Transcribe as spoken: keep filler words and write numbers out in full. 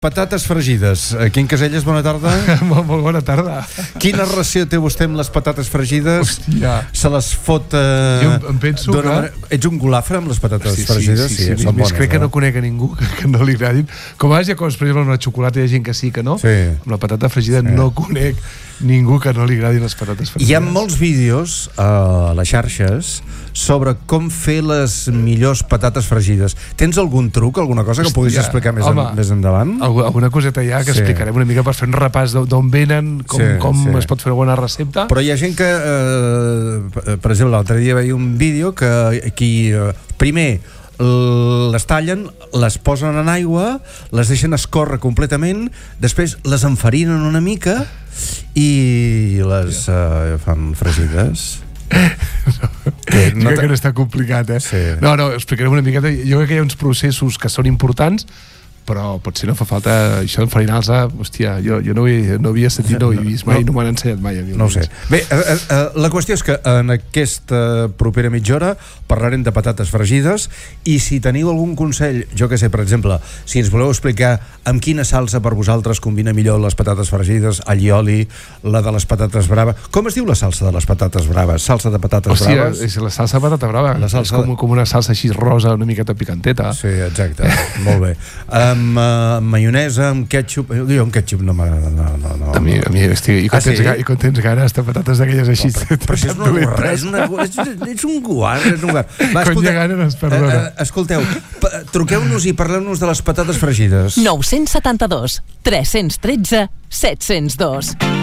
Patates fregides. Quim Caselles, bona tarda. molt, molt bona tarda. Quina relació té vostè amb les patates fregides? Hòstia. Se les fot... Eh, jo em penso que... Manera... Ets un golafre amb les patates sí, fregides? Sí, sí, sí, sí, sí. són Més bones. Crec eh? que no conec a ningú que, que no li agradin. Com a vegades hi ha coses, per exemple, amb la xocolata hi ha gent que sí, que no. Sí. Amb la patata fregida sí. No conec ningú que no li agradin les patates fregides. Hi ha molts vídeos a les xarxes sobre com fer les millors patates fregides. Tens algun truc, alguna cosa que Hòstia, puguis explicar més, home, en, més endavant? Alguna coseta hi ha que sí. Explicarem una mica per fer un repàs d'on venen, com, sí, com sí. Es pot fer alguna recepta. Però hi ha gent que, eh, per exemple, l'altre dia veia un vídeo que qui, eh, primer les tallen, les posen en aigua, les deixen escórrer completament, després les enfarinen una mica i les eh, fan fregides. No, que no crec que no està complicat, eh? Sí. No, no, explicarem una miqueta. Jo crec que hi ha uns processos que són importants, però potser no fa falta això d'enfarinar-los. Hòstia, jo, jo no, he, no havia sentit, no ho he vist mai, no, no m'han ensenyat mai. No ho sé. Bé, eh, eh, la qüestió és que en aquesta propera mitja hora parlarem de patates fregides i si teniu algun consell, jo que sé, per exemple, si ens voleu explicar amb quina salsa per vosaltres combina millor les patates fregides, allioli, la de les patates braves. Com es diu la salsa de les patates braves? Salsa de patates Hòstia, braves? És la salsa de patata brava. La salsa... És com, com una salsa així rosa, una miqueta picanteta. Sí, exacte. Molt bé. Amb uh, maionesa, amb ketchup... Jo amb ketchup no m'agrada. No, no, no, a mi, a mi estic... I quan, ah, tens, sí? I quan tens ganes de patates d'aquelles així... No, però, però això és una guarra, és, una, és, és un guar, és un guar. Va, quan hi ha ganes, perdona. Uh, uh, escolteu, truqueu-nos i parleu-nos de les patates fregides. nou setanta dos, tres cents i tretze, set cents dos.